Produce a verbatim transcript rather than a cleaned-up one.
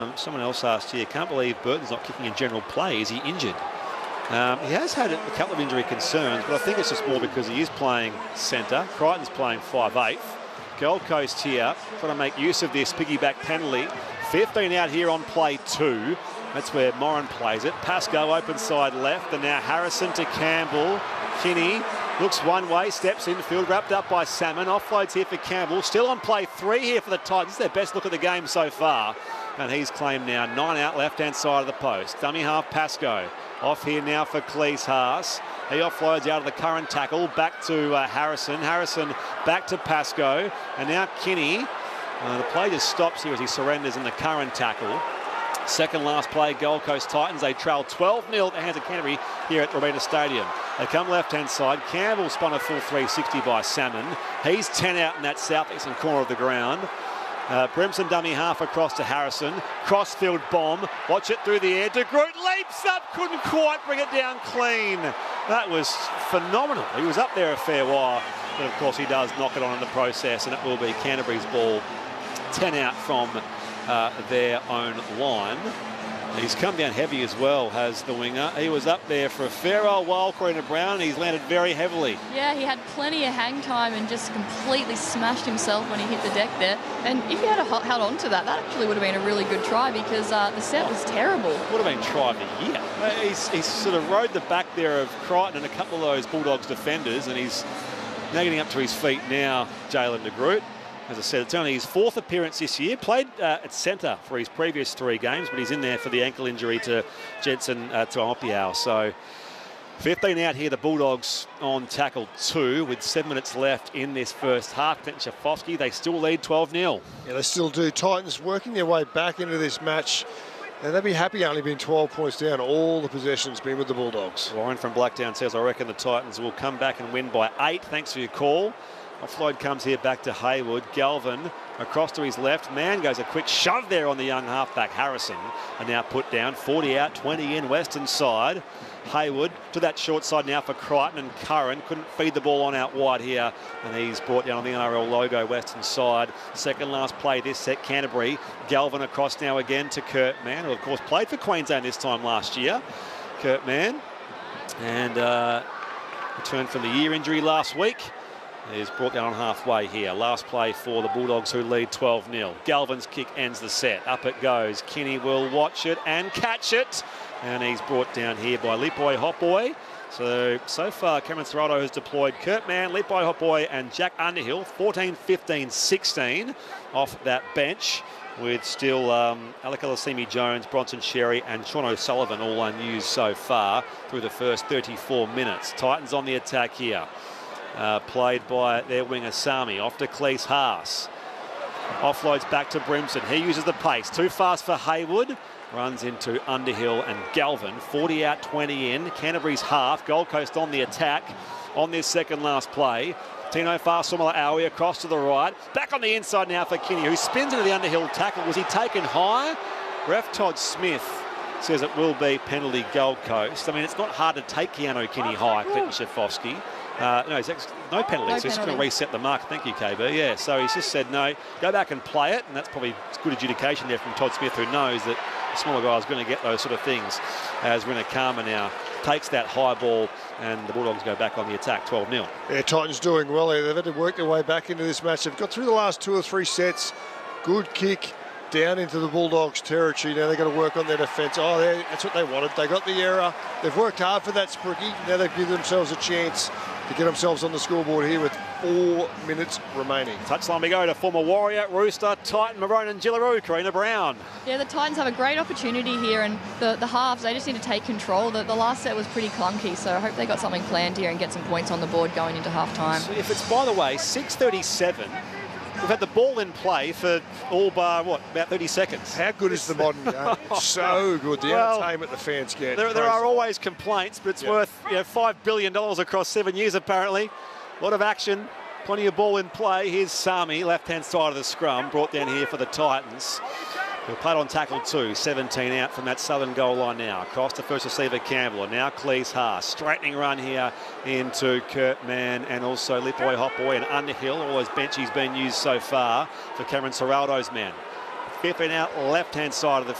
Um, someone else asked here, can't believe Burton's not kicking in general play. Is he injured? Um, he has had a couple of injury concerns, but I think it's just more because he is playing centre. Crichton's playing five eighth. Gold Coast here trying to make use of this piggyback penalty. fifteen out here on play two. That's where Moran plays it. Pascoe open side left, and now Harrison to Campbell. Kinney looks one way, steps infield, wrapped up by Salmon. Offloads here for Campbell. Still on play three here for the Titans. This is their best look at the game so far. And he's claimed now nine out left-hand side of the post. Dummy half Pascoe. Off here now for Cleese Haas. He offloads out of the current tackle. Back to uh, Harrison. Harrison back to Pascoe. And now Kinney. Uh, the play just stops here as he surrenders in the current tackle. Second last play, Gold Coast Titans. They trail twelve nil at the hands of Canterbury here at Robina Stadium. They come left-hand side. Campbell spun a full three sixty by Salmon. He's ten out in that southeastern corner of the ground. Uh, Brimson dummy half across to Harrison. Crossfield bomb. Watch it through the air. De Groot leaps up. Couldn't quite bring it down clean. That was phenomenal. He was up there a fair while. But, of course, he does knock it on in the process. And it will be Canterbury's ball. ten out from uh, their own line. He's come down heavy as well, has the winger. He was up there for a fair old while, Corina Brown, and he's landed very heavily. Yeah, he had plenty of hang time and just completely smashed himself when he hit the deck there. And if he had held on to that, that actually would have been a really good try because uh, the set was terrible. Would have been try of the year. He's, he's sort of rode the back there of Crichton and a couple of those Bulldogs defenders, and he's now getting up to his feet now, Jalen de Groot. As I said, it's only his fourth appearance this year. Played uh, at centre for his previous three games, but he's in there for the ankle injury to Jensen uh, Tuamopiao. So fifteen out here, the Bulldogs on tackle two with seven minutes left in this first half. Clinton Schifofsky, they still lead twelve nil. Yeah, they still do. Titans working their way back into this match. And they'd be happy only being twelve points down. All the possessions been with the Bulldogs. Lauren from Blacktown says, I reckon the Titans will come back and win by eight. Thanks for your call. Offload comes here back to Haywood. Galvin across to his left. Man goes a quick shove there on the young halfback Harrison. And now put down. forty out, twenty in, western side. Haywood to that short side now for Crichton and Curran. Couldn't feed the ball on out wide here. And he's brought down on the N R L logo, western side. Second last play this set, Canterbury. Galvin across now again to Kurt Mann, who of course played for Queensland this time last year. Kurt Mann. And uh, returned from the year injury last week. He's brought down on halfway here. Last play for the Bulldogs, who lead twelve nil. Galvin's kick ends the set. Up it goes. Kinney will watch it and catch it. And he's brought down here by Lipoi Hopboy. So, so far, Cameron Serrato has deployed Kurt Mann, Lipoi Hopboy and Jack Underhill. fourteen, fifteen, sixteen off that bench. With still um, Alec Alasimi-Jones, Bronson Sherry and Sean O'Sullivan all unused so far through the first thirty-four minutes. Titans on the attack here. Uh, played by their winger Sami. Off to Cleese Haas. Offloads back to Brimson. He uses the pace. Too fast for Haywood. Runs into Underhill and Galvin. forty out, twenty in. Canterbury's half. Gold Coast on the attack on this second last play. Tino Fa'asuamaleaui across to the right. Back on the inside now for Kinney, who spins into the Underhill tackle. Was he taken high? Ref Todd Smith says it will be penalty Gold Coast. I mean, it's not hard to take Keanu Kinney high, Clinton Schifofsky. Uh, no, he's actually, no penalty, No so he's just going to penalty. reset the mark. Thank you, K B. Yeah, so he's just said no, go back and play it, and that's probably good adjudication there from Todd Smith, who knows that the smaller guy is going to get those sort of things. As Rinakama now takes that high ball, and the Bulldogs go back on the attack, twelve nil. Yeah, Titans doing well. They've had to work their way back into this match. They've got through the last two or three sets. Good kick down into the Bulldogs' territory. Now they've got to work on their defence. Oh, that's what they wanted. They got the error. They've worked hard for that, Sprookie. Now they've given themselves a chance to get themselves on the scoreboard here with four minutes remaining. Touchline we go to former Warrior, Rooster, Titan, Maroon and Gillaroo, Corina Brown. Yeah, the Titans have a great opportunity here, and the, the halves, they just need to take control. The, the last set was pretty clunky, so I hope they got something planned here and get some points on the board going into half-time. So if it's, by the way, six thirty-seven, we've had the ball in play for all bar, what, about thirty seconds. How good is the modern game? It's so good. The Well, entertainment the fans get. There, there are always complaints, but it's Yeah. worth you know, five billion dollars across seven years, apparently. A lot of action, plenty of ball in play. Here's Sami, left-hand side of the scrum, brought down here for the Titans. He'll play it on tackle two, seventeen out from that southern goal line now. Across to first receiver Campbell, and now Cleese Haas. Straightening run here into Kurt Mann and also Lipoi Hopboy and Underhill. All those benchies been used so far for Cameron Serrato's men. fifteen out left-hand side of the